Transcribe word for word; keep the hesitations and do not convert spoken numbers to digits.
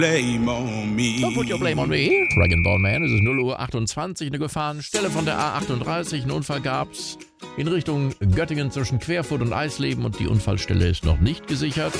Blame on me. Don't put your blame on me. Rag and Ball Man, es ist null Uhr achtundzwanzig, eine Gefahrenstelle von der A achtunddreißig. Ein Unfall gab's in Richtung Göttingen zwischen Querfurt und Eisleben und die Unfallstelle ist noch nicht gesichert.